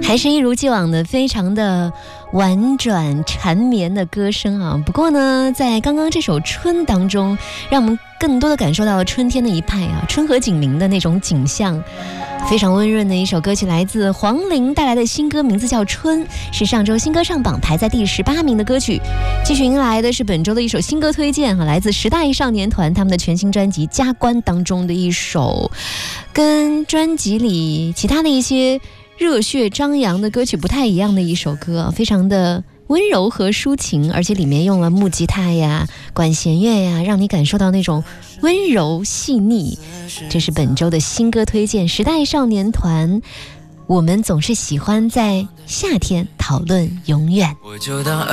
还是一如既往的非常的婉转缠绵的歌声啊。不过呢，在刚刚这首《春》当中，让我们更多的感受到了春天的一派啊，春和景明的那种景象。非常温润的一首歌曲，来自黄龄带来的新歌，名字叫《春》，是上周新歌上榜排在第18名的歌曲。继续迎来的是本周的一首新歌推荐啊，来自时代少年团他们的全新专辑《加官》当中的一首，跟专辑里其他的一些热血张扬的歌曲不太一样的一首歌，非常的温柔和抒情，而且里面用了木吉他呀、管弦乐呀，让你感受到那种温柔细腻。这是本周的新歌推荐，时代少年团。我们总是喜欢在夏天讨论永远。 我就当